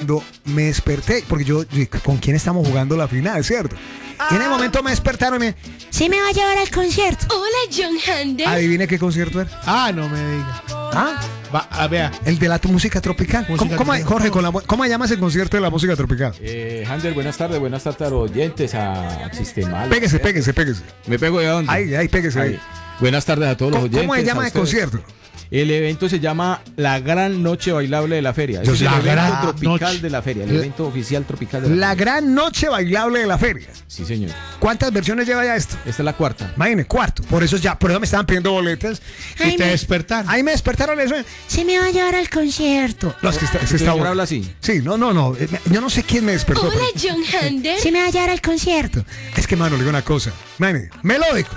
cuando me desperté, porque yo ¿con quién estamos jugando la final, cierto? Y en el momento me despertaron y me... ¿Sí me va a llevar al concierto? Hola, John Hander. Adivine qué concierto era. Ah, no me diga. ¿Ah? Vea. El de la música tropical. Jorge, ¿cómo llama ese concierto de la música tropical? Hander, buenas tardes a los oyentes, a Sistemal. Pégese. ¿Me pego de dónde? Ahí, pégese ahí. Buenas tardes a todos los oyentes. ¿Cómo se llama el concierto? El evento se llama La Gran Noche Bailable de la Feria. Es el evento tropical de la feria, el evento oficial tropical de la feria. La Gran Noche Bailable de la Feria. Sí, señor. ¿Cuántas versiones lleva ya esto? Esta es la cuarta. Imagínate, cuarto. Por eso me estaban pidiendo boletas. Y te despertaron. Ahí me despertaron eso. Se me va a llevar al concierto. No, es que está bueno. Habla así. Sí, no. Yo no sé quién me despertó. Hola, John Hander. Se me va a llevar al concierto. Es que, mano, le digo una cosa. Melódicos.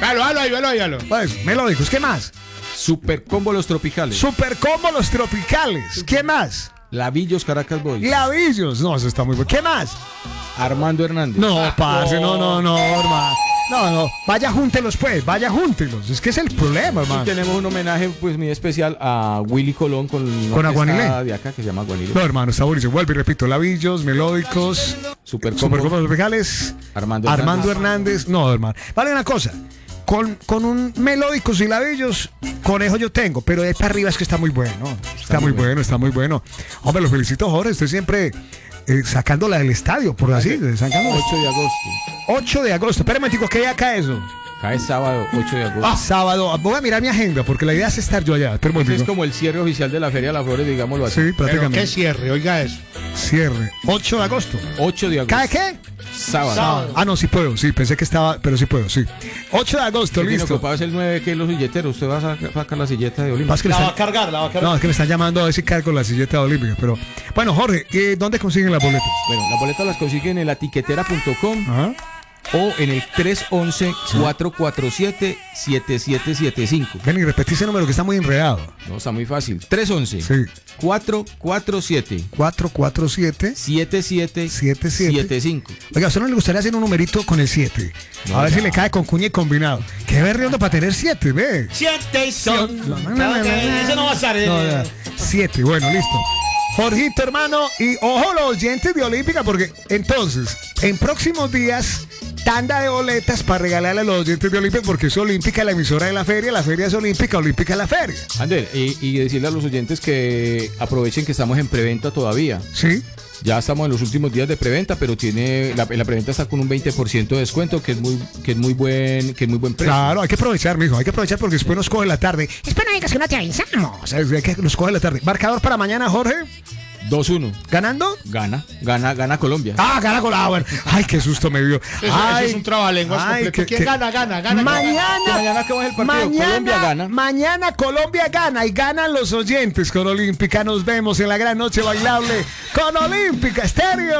Hágalo. Pues, melódicos. ¿Qué más? Super Combo Los Tropicales. Super Combo Los Tropicales. ¿Qué más? Lavillos Caracas Boys. Lavillos. No, eso está muy bueno. ¿Qué más? Armando Hernández. No, parce, no, hermano. No. Vaya, júntelos, pues. Es que es el problema, hermano. Y tenemos un homenaje, pues, muy especial a Willy Colón con Aguanilé de acá que se llama Aguanilé. No, hermano, está buenísimo. Vuelvo y repito. Lavillos, melódicos. Super Combo Los Tropicales. Armando Hernández. No, hermano. Vale una cosa. Con un melódicos y labillos, conejo yo tengo, pero de ahí para arriba es que está muy bueno. Está muy bueno. Hombre, lo felicito, Jorge. Estoy siempre sacándola del estadio, por así. 8 de agosto. 8 de agosto. Espera un momentico, ¿qué día cae eso? Cae sábado, 8 de agosto. Sábado. Voy a mirar mi agenda, porque la idea es estar yo allá. Espera un momentico. Es como el cierre oficial de la Feria de las Flores, digámoslo así. Sí, prácticamente. ¿Pero qué cierre? Oiga eso. Cierre. 8 de agosto. 8 de agosto. ¿Cae qué? Sábado. Ah, no, sí puedo. Sí, pensé que estaba, pero sí puedo, sí. 8 de agosto, listo. Ocupado es el 9, que es los silleteros. Usted va a sacar la silleta de Olímpica. La va a cargar. No, es que me están llamando a ver si cargo la silleta de Olímpica. Pero, bueno, Jorge, ¿dónde consiguen las boletas? Bueno, las boletas las consiguen en latiquetera.com. Ajá. O en el 311-447-7775. Ven y repetí ese número que está muy enredado. No, está muy fácil. 311. Sí. 447. 447. 7775. Oiga, ¿a usted no le gustaría hacer un numerito con el 7? A ver si le cae con cuña y combinado. Qué berriondo para tener 7, ve. 7 son. Eso no va a estar. 7, bueno, listo. Jorgito, hermano, y ojo los oyentes de Olímpica, porque entonces, en próximos días, tanda de boletas para regalarle a los oyentes de Olímpica, porque es Olímpica la emisora de la feria es Olímpica, Olímpica es la feria. Ander, y decirle a los oyentes que aprovechen que estamos en preventa todavía. Sí. Ya estamos en los últimos días de preventa, pero la preventa está con un 20% de descuento, que es muy buen precio. Claro, hay que aprovechar, mijo, porque después nos coge la tarde. Espera, digas que no te avisamos. O sea, que nos coge la tarde. Marcador para mañana, Jorge. 2-1. ¿Ganando? Gana Colombia. Gana Colombia. Bueno. Ay, qué susto me dio. Eso es un trabalenguas completo. ¿Quién gana? Mañana, ¿cómo es el partido? Colombia gana. Mañana Colombia gana y ganan los oyentes con Olímpica. Nos vemos en la gran noche bailable con Olímpica Estéreo.